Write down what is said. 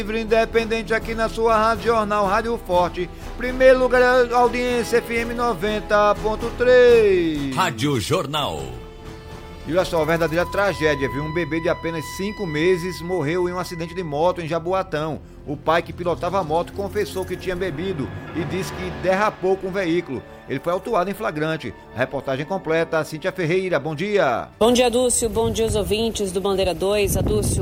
Livre independente aqui na sua Rádio Jornal, Rádio Forte. Primeiro lugar, audiência FM 90.3. Rádio Jornal. E olha só, verdadeira tragédia, viu? Um bebê de apenas 5 meses morreu em um acidente de moto em Jaboatão. O pai que pilotava a moto confessou que tinha bebido e disse que derrapou com o veículo. Ele foi autuado em flagrante. A reportagem completa, Cíntia Ferreira, bom dia. Bom dia, Adúcio. Bom dia aos ouvintes do Bandeira 2. Adúcio,